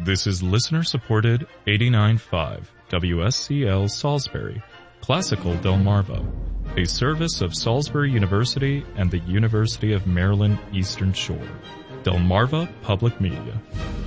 This is listener-supported 89.5 WSCL Salisbury, Classical Delmarva, a service of Salisbury University and the University of Maryland Eastern Shore. Delmarva Public Media.